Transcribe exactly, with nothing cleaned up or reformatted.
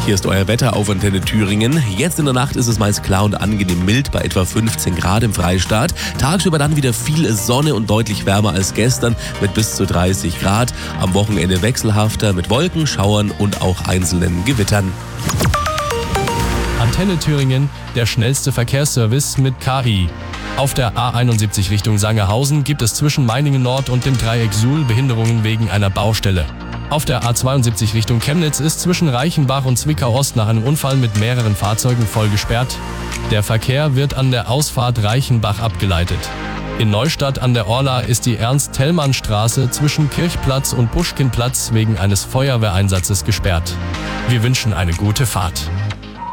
Hier ist euer Wetter auf Antenne Thüringen. Jetzt in der Nacht ist es meist klar und angenehm mild bei etwa fünfzehn Grad im Freistaat. Tagsüber dann wieder viel Sonne und deutlich wärmer als gestern mit bis zu dreißig Grad. Am Wochenende wechselhafter mit Wolken, Schauern und auch einzelnen Gewittern. Antenne Thüringen, der schnellste Verkehrsservice mit K I. Auf der A einundsiebzig Richtung Sangerhausen gibt es zwischen Meiningen Nord und dem Dreieck Suhl Behinderungen wegen einer Baustelle. Auf der A zweiundsiebzig Richtung Chemnitz ist zwischen Reichenbach und Zwickau Ost nach einem Unfall mit mehreren Fahrzeugen voll gesperrt. Der Verkehr wird an der Ausfahrt Reichenbach abgeleitet. In Neustadt an der Orla ist die Ernst-Thälmann-Straße zwischen Kirchplatz und Buschkinplatz wegen eines Feuerwehreinsatzes gesperrt. Wir wünschen eine gute Fahrt.